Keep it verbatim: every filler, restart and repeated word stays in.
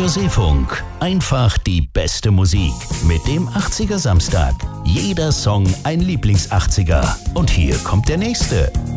Radiosee-Funk. Einfach die beste Musik. Mit dem achtziger Samstag. Jeder Song ein Lieblings-achtziger. Und hier kommt der nächste.